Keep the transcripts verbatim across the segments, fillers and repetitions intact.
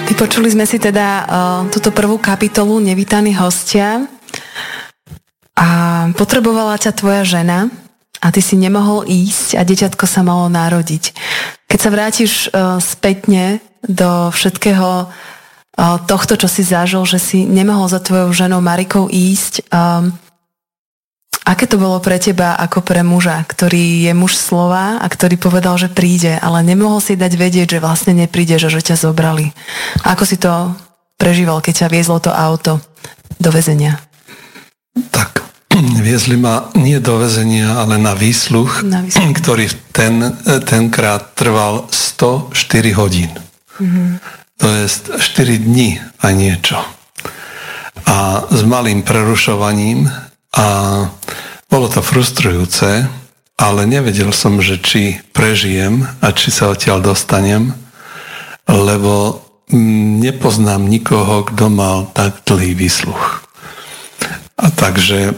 Vypočuli sme si teda uh, túto prvú kapitolu Nevítaní hostia a potrebovala ťa tvoja žena a ty si nemohol ísť a dieťatko sa malo narodiť. Keď sa vrátiš uh, spätne do všetkého uh, tohto, čo si zažil, že si nemohol za tvojou ženou Marikou ísť, um, aké to bolo pre teba ako pre muža, ktorý je muž slova a ktorý povedal, že príde, ale nemohol si dať vedieť, že vlastne nepríde, že, že ťa zobrali. A ako si to prežíval, keď ťa viezlo to auto do väzenia? Tak, viezli ma nie do väzenia, ale na výsluch, na výsluch. ktorý ten, tenkrát trval sto štyri hodín. Mm-hmm. To je štyri dni a niečo. A s malým prerušovaním. A bolo to frustrujúce, ale nevedel som, že či prežijem a či sa odtiaľ dostanem, lebo nepoznám nikoho, kto mal tak dlhý výsluch. A takže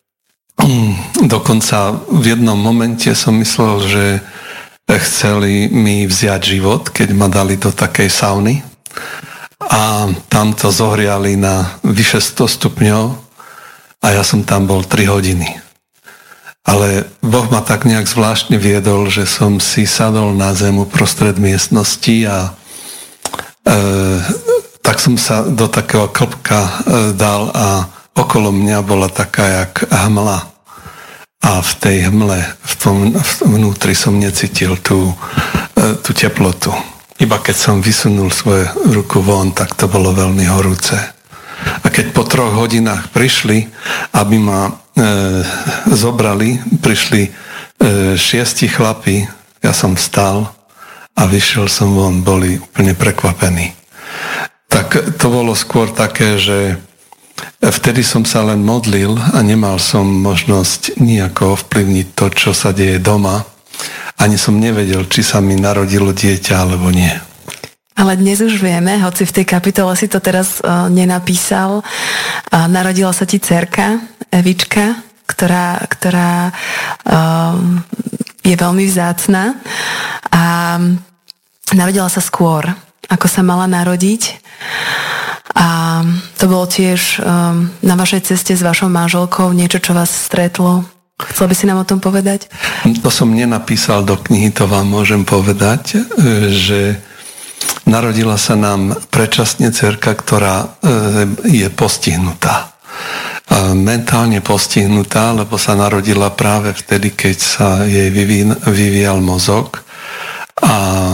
dokonca v jednom momente som myslel, že chceli mi vziať život, keď ma dali do takej sauny a tam to zohriali na vyše sto stupňov. A ja som tam bol tri hodiny. Ale Boh ma tak nejak zvláštne viedol, že som si sadol na zem uprostred miestnosti a e, tak som sa do takého klbka e, dal a okolo mňa bola taká jak hmla. A v tej hmle, v tom, vnútri som necítil tú, e, tú teplotu. Iba keď som vysunul svoju ruku von, tak to bolo veľmi horúce. A keď po troch hodinách prišli, aby ma e, zobrali, prišli e, šiesti chlapi, ja som vstal a vyšiel som von, boli úplne prekvapení. Tak to bolo skôr také, že vtedy som sa len modlil a nemal som možnosť nejako ovplyvniť to, čo sa deje doma. Ani som nevedel, či sa mi narodilo dieťa, alebo nie. Ale dnes už vieme, hoci v tej kapitole si to teraz uh, nenapísal, uh, narodila sa ti dcerka, Evička, ktorá, ktorá uh, je veľmi vzácna a narodila sa skôr, ako sa mala narodiť. A to bolo tiež um, na vašej ceste s vašou manželkou niečo, čo vás stretlo. Chcel by si nám o tom povedať? To som nenapísal do knihy, to vám môžem povedať, že narodila sa nám predčasne dcerka, ktorá je postihnutá. Mentálne postihnutá, lebo sa narodila práve vtedy, keď sa jej vyvíjal mozog. A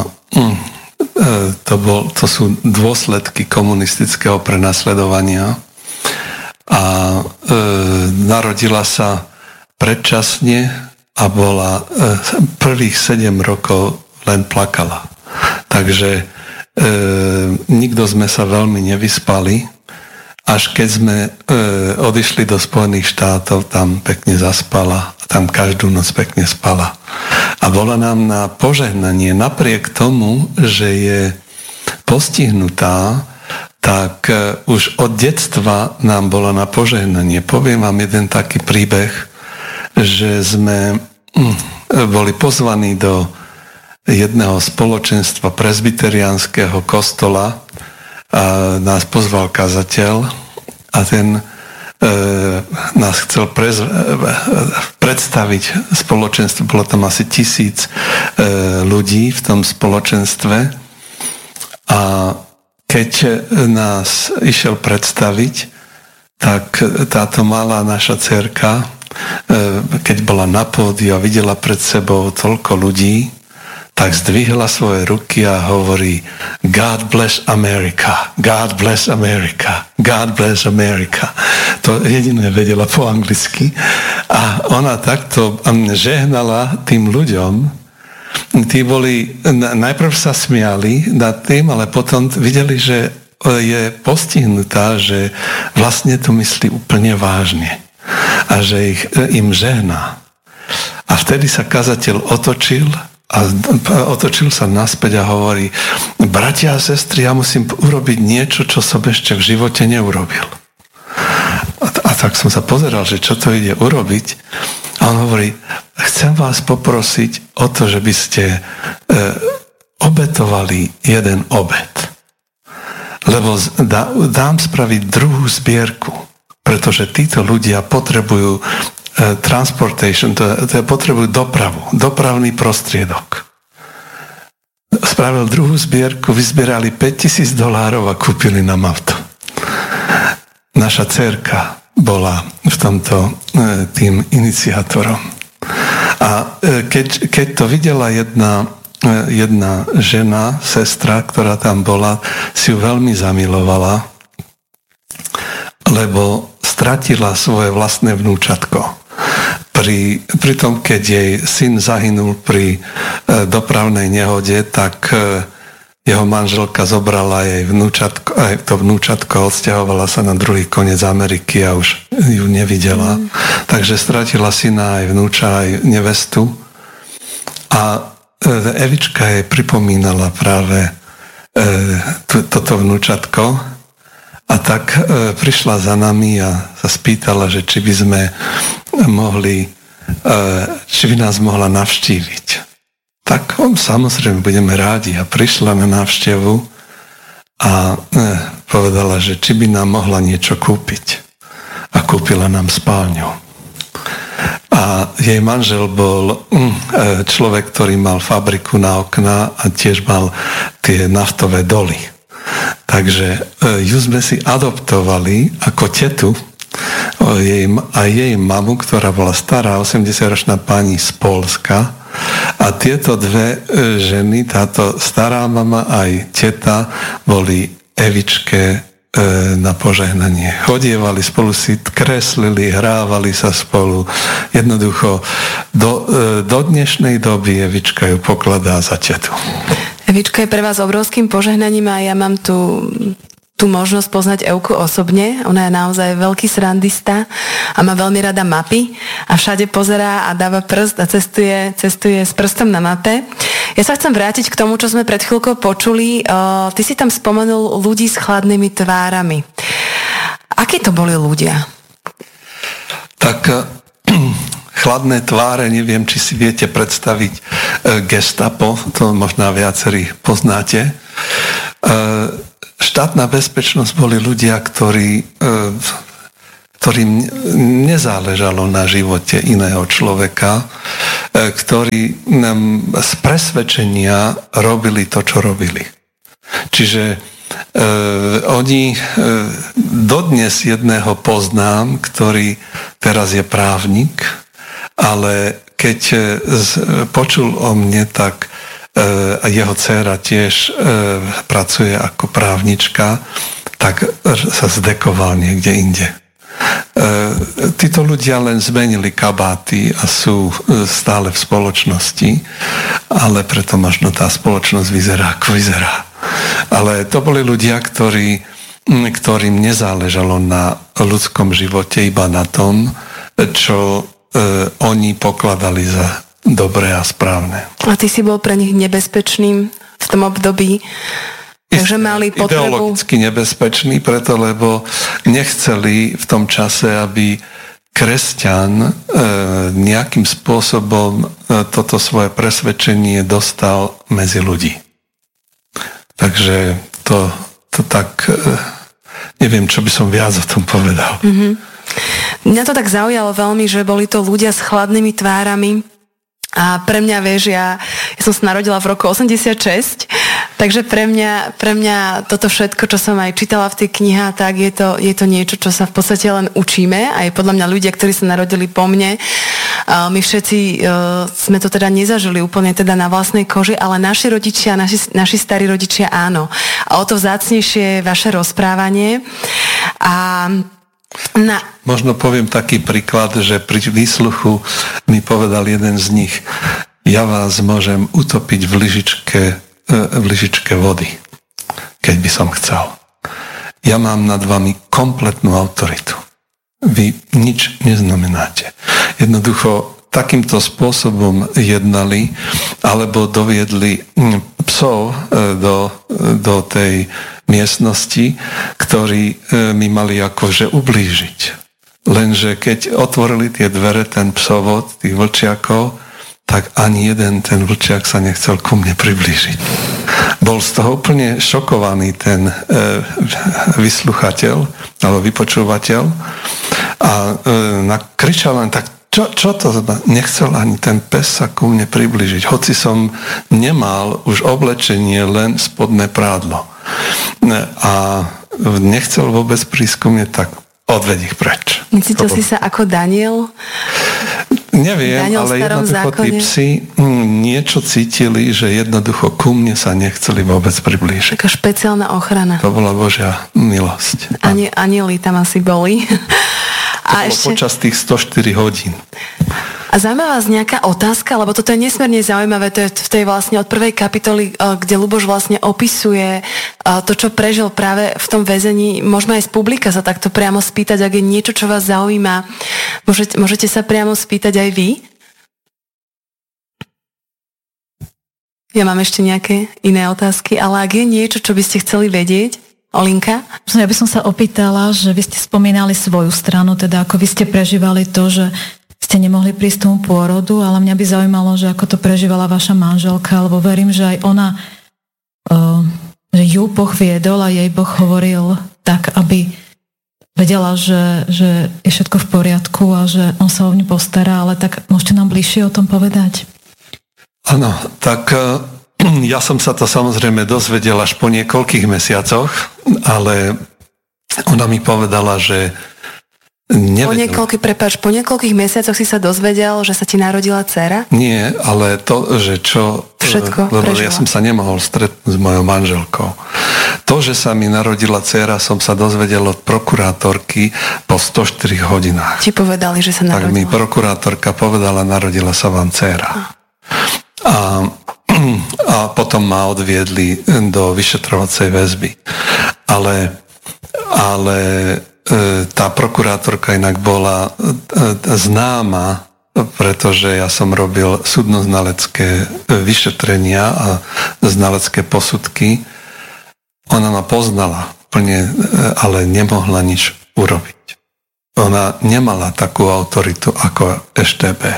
to, bol, to sú dôsledky komunistického prenasledovania. A e, narodila sa predčasne a bola e, prvých sedem rokov len plakala. Takže E, nikto sme sa veľmi nevyspali, až keď sme e, odišli do Spojených štátov, tam pekne zaspala a tam každú noc pekne spala. A bola nám na požehnanie, napriek tomu, že je postihnutá, tak e, už od detstva nám bola na požehnanie. Poviem vám jeden taký príbeh, že sme mm, boli pozvaní do jedného spoločenstva presbyteriánskeho kostola a nás pozval kazateľ a ten e, nás chcel prez, e, predstaviť spoločenstvo. Bolo tam asi tisíc e, ľudí v tom spoločenstve a keď nás išiel predstaviť, tak táto malá naša dcerka, e, keď bola na pódiu a videla pred sebou toľko ľudí, tak zdvihla svoje ruky a hovorí God bless America, God bless America, God bless America. To jediné vedela po anglicky. A ona takto žehnala tým ľuďom. Tí boli, najprv sa smiali nad tým, ale potom videli, že je postihnutá, že vlastne to myslí úplne vážne. A že ich, im žehná. A vtedy sa kazateľ otočil a otočil sa naspäť a hovorí: bratia a sestry, ja musím urobiť niečo, čo som ešte v živote neurobil. A, a tak som sa pozeral, že čo to ide urobiť. A on hovorí: chcem vás poprosiť o to, že by ste e, obetovali jeden obed. lebo dá, dám spraviť druhú zbierku, pretože títo ľudia potrebujú uh, transportation, to, to potrebujú dopravu, dopravný prostriedok. Spravil druhú zbierku, vyzbierali päťtisíc dolárov a kúpili nám auto. Naša dcérka bola v tomto uh, tým iniciátorom. A uh, keď, keď to videla jedna jedna žena, sestra, ktorá tam bola, si ju veľmi zamilovala, lebo stratila svoje vlastné vnúčatko. Pri, pri tom, keď jej syn zahynul pri e, dopravnej nehode, tak e, jeho manželka zobrala jej vnúčatko, aj to vnúčatko a odsťahovala sa na druhý koniec Ameriky a už ju nevidela. Mm. Takže stratila syna aj vnúča, aj nevestu. A Evička jej pripomínala práve e, to, toto vnúčatko a tak e, prišla za nami a sa spýtala, že či by sme mohli, e, či by nás mohla navštíviť. Tak on, samozrejme budeme rádi a prišla na návštevu a e, povedala, že či by nám mohla niečo kúpiť a kúpila nám spálňu. A jej manžel bol človek, ktorý mal fabriku na okná a tiež mal tie naftové doly. Takže ju sme si adoptovali ako tetu a jej mamu, ktorá bola stará, osemdesiatročná pani z Poľska. A tieto dve ženy, táto stará mama aj teta, boli Evičke na požehnanie. Chodievali spolu, si kreslili, hrávali sa spolu. Jednoducho do, do dnešnej doby Evička ju pokladá za tetu. Evička je pre vás obrovským požehnaním a ja mám tu tú možnosť poznať Evku osobne. Ona je naozaj veľký srandista a má veľmi rada mapy a všade pozerá a dáva prst a cestuje, cestuje s prstom na mape. Ja sa chcem vrátiť k tomu, čo sme pred chvíľkou počuli. Ty si tam spomenul ľudí s chladnými tvárami. Akí to boli ľudia? Tak chladné tváre, neviem, či si viete predstaviť Gestapo, to možno viacerí poznáte. Štátna bezpečnosť boli ľudia, ktorí, ktorým nezáležalo na živote iného človeka, ktorí nám z presvedčenia robili to, čo robili. Čiže e, oni e, dodnes jedného poznám, ktorý teraz je právnik, ale keď e, z, počul o mne, tak a jeho dcéra tiež e, pracuje ako právnička, tak sa zdekoval niekde inde. E, títo ľudia len zmenili kabáty a sú stále v spoločnosti, ale preto možno tá spoločnosť vyzerá, ako vyzerá. Ale to boli ľudia, ktorí, ktorým nezáležalo na ľudskom živote, iba na tom, čo e, oni pokladali za dobré a správne. A ty si bol pre nich nebezpečným v tom období? Takže mali potrebu... Ideologicky nebezpečný, preto lebo nechceli v tom čase, aby kresťan e, nejakým spôsobom e, toto svoje presvedčenie dostal medzi ľudí. Takže to, to tak... E, neviem, čo by som viac o tom povedal. Mm-hmm. Mňa to tak zaujalo veľmi, že boli to ľudia s chladnými tvárami. A pre mňa, vieš, ja, ja som sa narodila v roku osemdesiatšesť, takže pre mňa, pre mňa toto všetko, čo som aj čítala v tej knihe, tak je to, je to niečo, čo sa v podstate len učíme. Aj podľa mňa ľudia, ktorí sa narodili po mne, my všetci uh, sme to teda nezažili úplne teda na vlastnej koži, ale naši rodičia, naši, naši starí rodičia áno. A o to vzácnejšie je vaše rozprávanie. A Na... Možno poviem taký príklad, že pri výsluchu mi povedal jeden z nich: ja vás môžem utopiť v lyžičke, v lyžičke vody, keď by som chcel. Ja mám nad vami kompletnú autoritu. Vy nič neznamenáte. Jednoducho takýmto spôsobom jednali alebo doviedli psov do, do tej miestnosti, ktorí mi mali akože ublížiť. Lenže keď otvorili tie dvere, ten psovod, tých vlčiakov, tak ani jeden ten vlčiak sa nechcel ku mne priblížiť. Bol z toho úplne šokovaný ten e, vysluchateľ alebo vypočúvateľ a e, nakričal len tak, čo, čo to? Nechcel ani ten pes sa ku mne priblížiť, hoci som nemal už oblečenie, len spodné prádlo. A nechcel vôbec prísť ku mne, tak odved ich preč. Necítil si sa ako Daniel? Neviem, Daniel ale jednoducho zákone. tí psi niečo cítili, že jednoducho ku mne sa nechceli vôbec priblížiť. Taká špeciálna ochrana. To bola Božia milosť. Ani, anieli tam asi boli. A ešte... počas tých sto štyri hodín. A zaujímavá vás nejaká otázka, lebo toto je nesmierne zaujímavé, to je v tej vlastne od prvej kapitoly, kde Ľuboš vlastne opisuje to, čo prežil práve v tom väzení. Môžeme aj z publika sa takto priamo spýtať, ak je niečo, čo vás zaujíma. Môžete, môžete sa priamo spýtať aj vy? Ja mám ešte nejaké iné otázky, ale ak je niečo, čo by ste chceli vedieť, Olinka? Ja by som sa opýtala, že vy ste spomínali svoju stranu, teda ako vy ste prežívali to, že ste nemohli prísť tomu pôrodu, ale mňa by zaujímalo, že ako to prežívala vaša manželka, lebo verím, že aj ona uh, že ju Boh viedol a jej Boh hovoril tak, aby vedela, že, že je všetko v poriadku a že on sa o ňu postará, ale tak môžete nám bližšie o tom povedať? Áno, tak uh, ja som sa to samozrejme dozvedel až po niekoľkých mesiacoch, ale ona mi povedala, že nevedel. Po niekoľkých, prepáč, po niekoľkých mesiacoch si sa dozvedel, že sa ti narodila dcéra? Nie, ale to, že čo... Všetko lebo prežila. Ja som sa nemohol stretnúť s mojou manželkou. To, že sa mi narodila dcéra, som sa dozvedel od prokurátorky po sto štyri hodinách. Ti povedali, že sa Tak narodila. mi prokurátorka povedala, narodila sa vám dcéra. A, a potom ma odviedli do vyšetrovacej väzby. Ale... ale tá prokurátorka inak bola známa, pretože ja som robil súdno-znalecké vyšetrenia a znalecké posudky. Ona ma poznala plne, ale nemohla nič urobiť. Ona nemala takú autoritu ako eš té bé.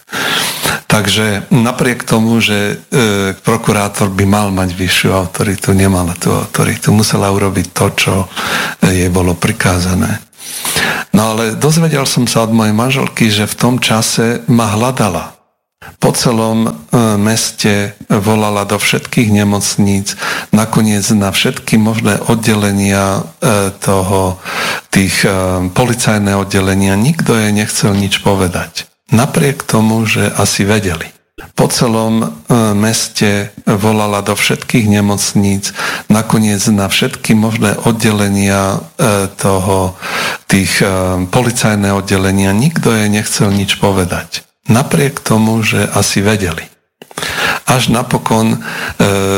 Takže napriek tomu, že e, prokurátor by mal mať vyššiu autoritu, nemala tú autoritu. Musela urobiť to, čo jej bolo prikázané. No ale dozvedel som sa od mojej manželky, že v tom čase ma hľadala. Po celom e, meste volala do všetkých nemocníc, nakoniec na všetky možné oddelenia e, toho, tých e, policajné oddelenia. Nikto jej nechcel nič povedať. Napriek tomu, že asi vedeli. Po celom e, meste volala do všetkých nemocníc, nakoniec na všetky možné oddelenia e, toho, tých e, policajné oddelenia. Nikto jej nechcel nič povedať. Napriek tomu, že asi vedeli. Až napokon e,